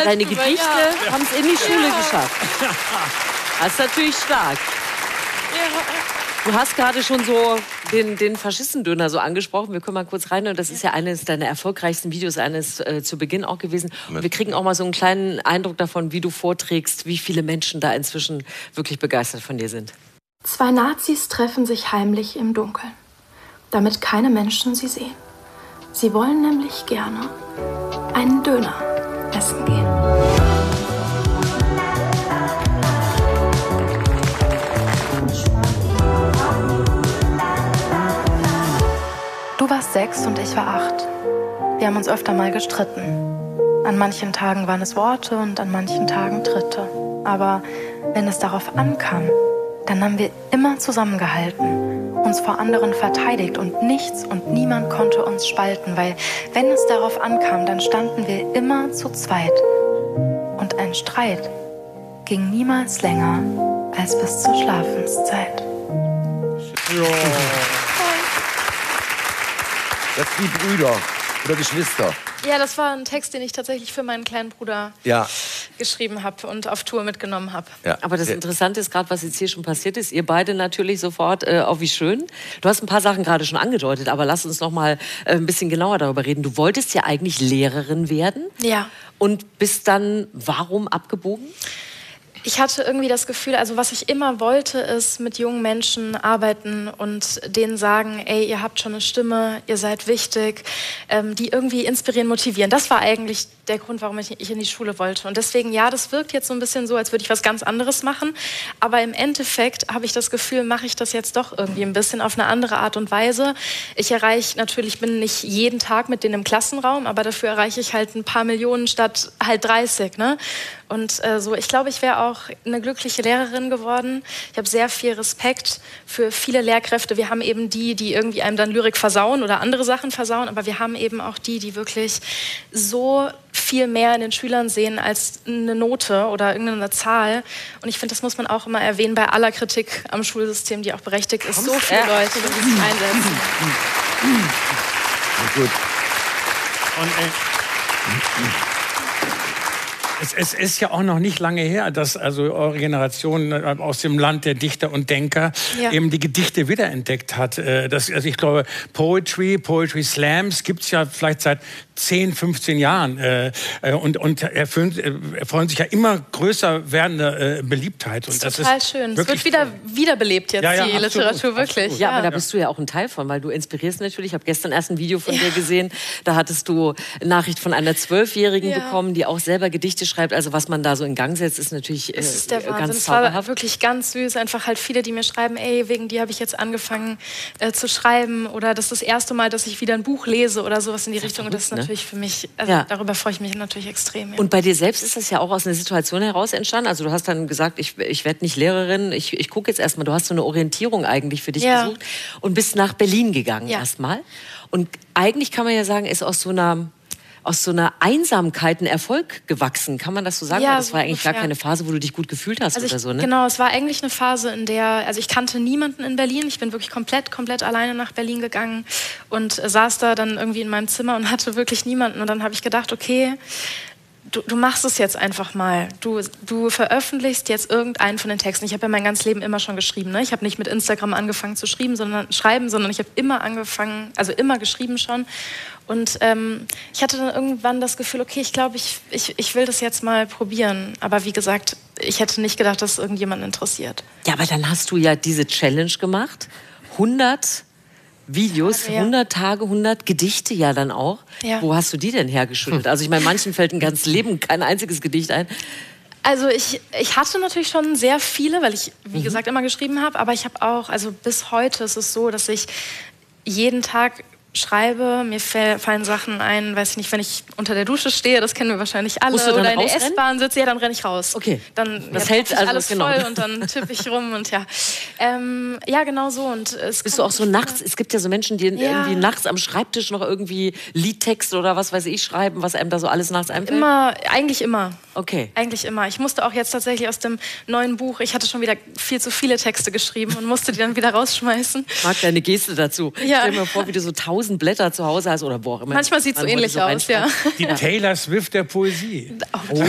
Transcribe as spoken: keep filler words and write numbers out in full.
halt deine drüber, Gedichte ja. haben es in die Schule Ja. geschafft. Das ist natürlich stark. Ja. Du hast gerade schon so den, den Faschistendöner so angesprochen. Wir können mal kurz rein. Und das ist ja eines deiner erfolgreichsten Videos, eines äh, zu Beginn auch gewesen. Und wir kriegen auch mal so einen kleinen Eindruck davon, wie du vorträgst, wie viele Menschen da inzwischen wirklich begeistert von dir sind. Zwei Nazis treffen sich heimlich im Dunkeln, damit keine Menschen sie sehen. Sie wollen nämlich gerne einen Döner essen gehen. Du warst sechs und ich war acht. Wir haben uns öfter mal gestritten. An manchen Tagen waren es Worte und an manchen Tagen Tritte. Aber wenn es darauf ankam, dann haben wir immer zusammengehalten, uns vor anderen verteidigt und nichts und niemand konnte uns spalten, weil wenn es darauf ankam, dann standen wir immer zu zweit. Und ein Streit ging niemals länger als bis zur Schlafenszeit. Ja. Das sind die Brüder oder Geschwister. Ja, das war ein Text, den ich tatsächlich für meinen kleinen Bruder Ja. geschrieben habe und auf Tour mitgenommen habe. Ja. Aber das Interessante ist gerade, was jetzt hier schon passiert ist. Ihr beide natürlich sofort, äh, auch wie schön. Du hast ein paar Sachen gerade schon angedeutet, aber lass uns noch mal äh, ein bisschen genauer darüber reden. Du wolltest ja eigentlich Lehrerin werden. Ja. Und bist dann warum abgebogen? Ich hatte irgendwie das Gefühl, also was ich immer wollte, ist mit jungen Menschen arbeiten und denen sagen, ey, ihr habt schon eine Stimme, ihr seid wichtig, ähm, die irgendwie inspirieren, motivieren. Das war eigentlich der Grund, warum ich, ich in die Schule wollte. Und deswegen, ja, das wirkt jetzt so ein bisschen so, als würde ich was ganz anderes machen. Aber im Endeffekt habe ich das Gefühl, mache ich das jetzt doch irgendwie ein bisschen auf eine andere Art und Weise. Ich erreiche natürlich, bin nicht jeden Tag mit denen im Klassenraum, aber dafür erreiche ich halt ein paar Millionen statt halt dreißig, ne? Und äh, so, ich glaube, ich wäre auch eine glückliche Lehrerin geworden. Ich habe sehr viel Respekt für viele Lehrkräfte. Wir haben eben die, die irgendwie einem dann Lyrik versauen oder andere Sachen versauen, aber wir haben eben auch die, die wirklich so viel mehr in den Schülern sehen als eine Note oder irgendeine Zahl. Und ich finde, das muss man auch immer erwähnen bei aller Kritik am Schulsystem, die auch berechtigt ist. So viele Leute, die sich einsetzen. Gut. Und, äh, Es, es ist ja auch noch nicht lange her, dass also eure Generation aus dem Land der Dichter und Denker Ja. eben die Gedichte wiederentdeckt hat. Das, also ich glaube, Poetry, Poetry Slams gibt es ja vielleicht seit zehn, fünfzehn Jahren und, und erfüllen, erfreuen sich ja immer größer werdende Beliebtheit. Und Das ist total das ist schön. Es wird wieder wiederbelebt jetzt, Ja, ja, die absolut, Literatur, wirklich. absolut. Ja, aber Ja. da bist du ja auch ein Teil von, weil du inspirierst natürlich. Ich habe gestern erst ein Video von Ja. dir gesehen. Da hattest du eine Nachricht von einer Zwölfjährigen Ja. bekommen, die auch selber Gedichte schreibt. Also was man da so in Gang setzt, ist natürlich äh, Das ist der Wahnsinn. ganz Es war zauberhaft. wirklich ganz süß. Einfach halt viele, die mir schreiben, ey, wegen dir habe ich jetzt angefangen äh, zu schreiben. Oder das ist das erste Mal, dass ich wieder ein Buch lese oder sowas in die Richtung. Und das ist verrückt, ne? natürlich für mich, also Ja. darüber freue ich mich natürlich extrem. Ja. Und bei dir selbst ist das ja auch aus einer Situation heraus entstanden. Also du hast dann gesagt, ich, ich werde nicht Lehrerin, ich, ich gucke jetzt erstmal. Du hast so eine Orientierung eigentlich für dich Ja. gesucht und bist nach Berlin gegangen Ja. erstmal. Und eigentlich kann man ja sagen, ist aus so einer aus so einer Einsamkeit ein Erfolg gewachsen. Kann man das so sagen? Ja, Weil das so war eigentlich ungefähr. gar keine Phase, wo du dich gut gefühlt hast Also ich, oder so, ne? Genau, es war eigentlich eine Phase, in der, also ich kannte niemanden in Berlin. Ich bin wirklich komplett, komplett alleine nach Berlin gegangen und äh, saß da dann irgendwie in meinem Zimmer und hatte wirklich niemanden. Und dann habe ich gedacht, okay, Du, du machst es jetzt einfach mal. Du, du veröffentlichst jetzt irgendeinen von den Texten. Ich habe ja mein ganzes Leben immer schon geschrieben. Ne? Ich habe nicht mit Instagram angefangen zu schreiben, sondern, schreiben, sondern ich habe immer angefangen, also immer geschrieben schon. Und ähm, ich hatte dann irgendwann das Gefühl, okay, ich glaube, ich, ich, ich will das jetzt mal probieren. Aber wie gesagt, ich hätte nicht gedacht, dass es irgendjemanden interessiert. Ja, aber dann hast du ja diese Challenge gemacht. hundert Videos, Tage, ja. hundert Tage, hundert Gedichte ja dann auch. Ja. Wo hast du die denn hergeschüttelt? Also ich meine, manchen fällt ein ganzes Leben kein einziges Gedicht ein. Also ich, ich hatte natürlich schon sehr viele, weil ich, wie gesagt, immer geschrieben habe. Aber ich habe auch, also bis heute ist es so, dass ich jeden Tag schreibe, mir fallen Sachen ein, weiß ich nicht, wenn ich unter der Dusche stehe, das kennen wir wahrscheinlich alle, Musst du dann oder in der rausrennen? S-Bahn sitze, ja, dann renne ich raus. Okay. Dann Das ja, hält tropfe ich also, alles genau. voll und dann tippe ich rum und ja. Ähm, ja, genau so. Und es Bist du auch so nachts, es gibt ja so Menschen, die Ja. irgendwie nachts am Schreibtisch noch irgendwie Liedtext oder was weiß ich schreiben, was einem da so alles nachts einfällt? Immer, eigentlich immer. Okay. Eigentlich immer. Ich musste auch jetzt tatsächlich aus dem neuen Buch, ich hatte schon wieder viel zu viele Texte geschrieben und musste die dann wieder rausschmeißen. Ich mag deine Geste dazu. Ja. Stell dir mal vor, wie du so tausend Blätter zu Hause hast oder wo auch immer. Manchmal sieht es so Man wollte ähnlich aus, ja. reinschreiben. die Taylor Swift der Poesie. Oh,